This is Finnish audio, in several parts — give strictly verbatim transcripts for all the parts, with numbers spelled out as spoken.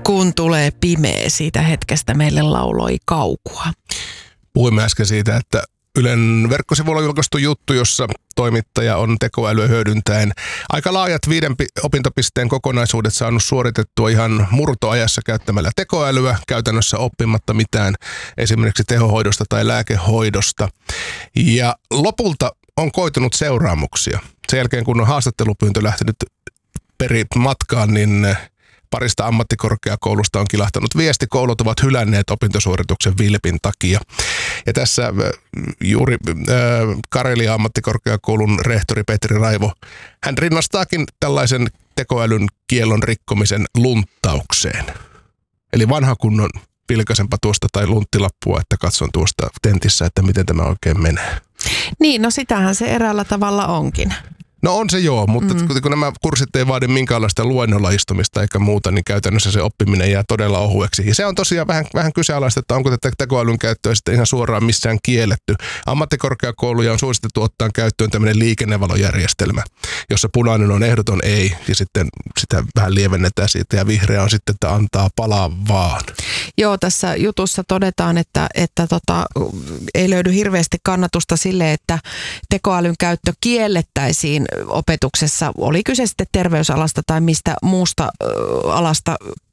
Kun tulee pimeä, siitä hetkestä meille lauloi Kaukua. Puhuimme äsken siitä, että Ylen verkkosivuilla julkaistu juttu, jossa toimittaja on tekoälyä hyödyntäen aika laajat viiden opintopisteen kokonaisuudet saanut suoritettua ihan murtoajassa käyttämällä tekoälyä, käytännössä oppimatta mitään esimerkiksi tehohoidosta tai lääkehoidosta. Ja lopulta on koitunut seuraamuksia. Sen jälkeen, kun on haastattelupyyntö lähtenyt peri matkaan, niin parista ammattikorkeakoulusta on kilahtanut viesti. Koulut ovat hylänneet opintosuorituksen vilpin takia. Ja tässä juuri äh, Karelia ammattikorkeakoulun rehtori Petri Raivo, hän rinnastaakin tällaisen tekoälyn kiellon rikkomisen lunttaukseen. Eli vanha kunnon pilkaisenpa tuosta tai lunttilappua, että katson tuosta tentissä, että miten tämä oikein menee. Niin, no sitähän se eräällä tavalla onkin. No on se joo, mutta mm. kun nämä kurssit ei vaadi minkäänlaista luennolla istumista eikä muuta, niin käytännössä se oppiminen jää todella ohueksi. Ja se on tosiaan vähän, vähän kyseenalaista, että onko tätä tekoälyn käyttöä sitten ihan suoraan missään kielletty. Ammattikorkeakouluja on suositettu ottaa käyttöön tämmöinen liikennevalojärjestelmä, jossa punainen on ehdoton ei, ja sitten sitä vähän lievennetään siitä, ja vihreä on sitten, että antaa palaa vaan. Joo, tässä jutussa todetaan, että, että tota, ei löydy hirveästi kannatusta sille, että tekoälyn käyttö kiellettäisiin opetuksessa, oli kyse sitten terveysalasta tai mistä muusta ö, alasta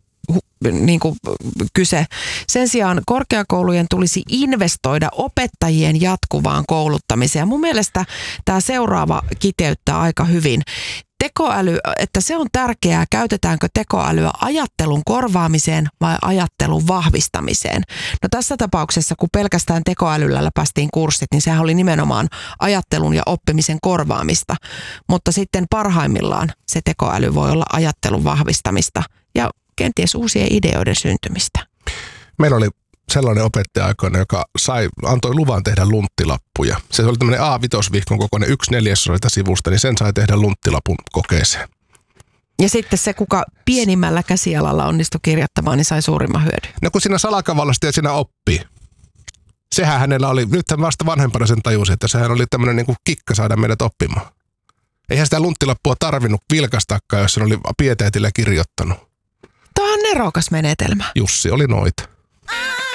niin kuin kyse. Sen sijaan korkeakoulujen tulisi investoida opettajien jatkuvaan kouluttamiseen. Ja mun mielestä tämä seuraava kiteyttää aika hyvin. Tekoäly, että se on tärkeää, käytetäänkö tekoälyä ajattelun korvaamiseen vai ajattelun vahvistamiseen. No tässä tapauksessa, kun pelkästään tekoälyllä läpäistiin kurssit, niin sehän oli nimenomaan ajattelun ja oppimisen korvaamista. Mutta sitten parhaimmillaan se tekoäly voi olla ajattelun vahvistamista ja kenties uusien ideoiden syntymistä. Meillä oli sellainen opettaja aikoina, joka sai, antoi luvan tehdä lunttilappuja. Se oli tämmöinen A viisi vihkon kokoinen yksi neljäsosa sivusta, niin sen sai tehdä lunttilapun kokeeseen. Ja sitten se, kuka pienimmällä käsialalla onnistui kirjoittamaan, niin sai suurimman hyödyn. No kun siinä salakavallasti ja siinä oppii. Sehän hänellä oli, nyt hän vasta vanhempana sen tajusi, että sehän oli tämmöinen niin kuin kikka saada meidät oppimaan. Eihän sitä lunttilappua tarvinnut vilkastakaan, jos sen oli pieteetillä kirjoittanut. Tämä on nerokas menetelmä. Jussi oli noita.